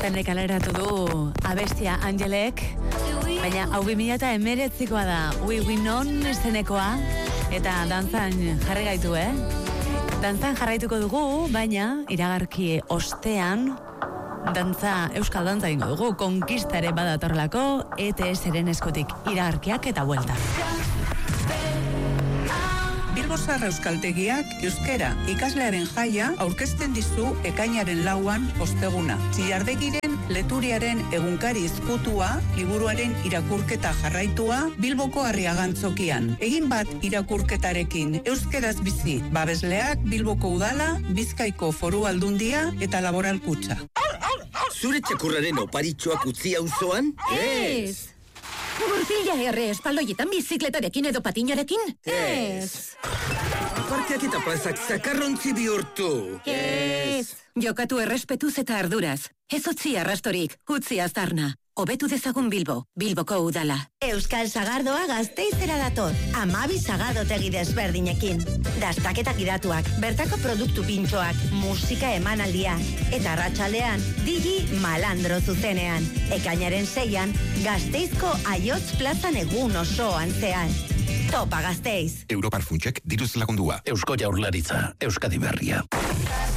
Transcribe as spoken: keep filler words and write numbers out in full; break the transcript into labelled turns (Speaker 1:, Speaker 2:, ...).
Speaker 1: Aurten kaleratu du abestia Angelek, baina hau bi mila hemeretzikoa da, We We Non izenekoa, eta dantzan jarri gaitu, eh? Dantzan jarraituko dugu, baina iragarki ostean, dantza, euskal dantza ingo dugu, konkistare badatorlako, E T S-ren eskutik iragarkiak eta buelta.
Speaker 2: Bilbozar Euskaltegiak euskera ikaslearen jaia aurkezten dizu ekainaren lauan osteguna. Txillardegiren leturiaren egunkari izkutua, liburuaren irakurketa jarraitua Bilboko Arriagantzokian. Egin bat irakurketarekin euskeraz bizi, babesleak Bilboko Udala, Bizkaiko Foru Aldundia eta Laboral Kutxa.
Speaker 3: Zure txakurraren oparitxoak utzi auzoan?
Speaker 4: Ez! Gurpila erre espaldoietan bizikletarekin edo patinarekin?
Speaker 3: Ez! Parkeak eta plazak zakarrontzi bihurtu?
Speaker 4: Ez! Jokatu errespetuz eta arduraz. Ez utzi arrastorik, utzi aztarna. Hobetu dezagun Bilbo, Bilboko Udala.
Speaker 5: Euskal Sagardoa Gazteizera dator, amabi sagardotegi desberdinekin. Dastaketak idatuak, bertako produktu pintxoak, musika emanaldia. Eta arratsaldean, Digi Malandro zuzenean. Ekainaren seian, Gasteizko Aiotz plazan egun osoan zehar. Topa Gasteiz.
Speaker 6: Europar Funtsek diruz lagundua.
Speaker 7: Eusko Jaurlaritza, Euskadi Berria.